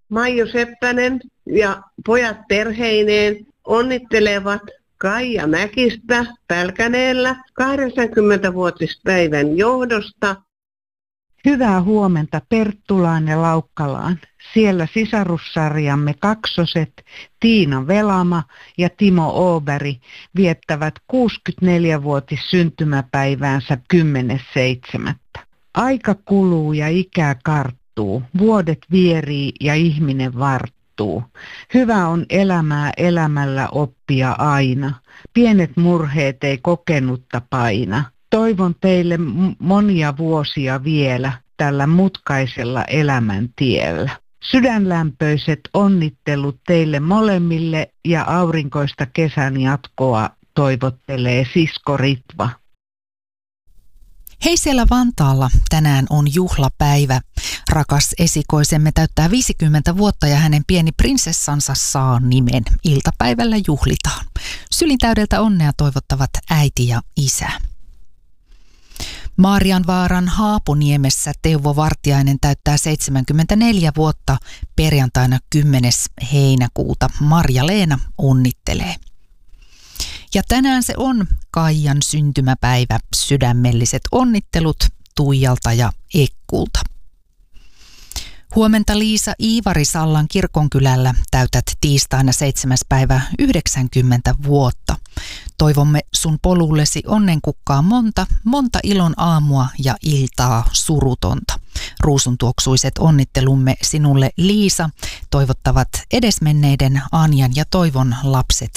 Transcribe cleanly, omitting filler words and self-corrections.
Maiju Seppänen ja pojat perheineen onnittelevat Kaija Mäkistä Pälkäneellä 80-vuotispäivän johdosta. Hyvää huomenta Perttulaan ja Laukkalaan. Siellä sisarussarjamme kaksoset Tiina Velama ja Timo Åberg viettävät 64-vuotis syntymäpäiväänsä 10.7. Aika kuluu ja ikää karttuu, vuodet vierii ja ihminen varttuu. Hyvä on elämää elämällä oppia aina, pienet murheet ei kokenutta paina. Toivon teille monia vuosia vielä tällä mutkaisella elämäntiellä. Sydänlämpöiset onnittelut teille molemmille ja aurinkoista kesän jatkoa toivottelee sisko Ritva. Hei siellä Vantaalla, tänään on juhlapäivä. Rakas esikoisemme täyttää 50 vuotta ja hänen pieni prinsessansa saa nimen. Iltapäivällä juhlitaan. Sylintäydeltä onnea toivottavat äiti ja isä. Maarianvaaran Haapuniemessä Teuvo Vartiainen täyttää 74 vuotta perjantaina 10. heinäkuuta. Marja-Leena onnittelee. Ja tänään se on Kaijan syntymäpäivä. Sydämelliset onnittelut Tuijalta ja Ekkulta. Huomenta Liisa Iivari Sallan kirkonkylällä täytät tiistaina 7. päivä 90 vuotta. Toivomme sun polullesi onnenkukkaa monta ilon aamua ja iltaa surutonta. Ruusuntuoksuiset onnittelumme sinulle Liisa toivottavat edesmenneiden Anjan ja Toivon lapset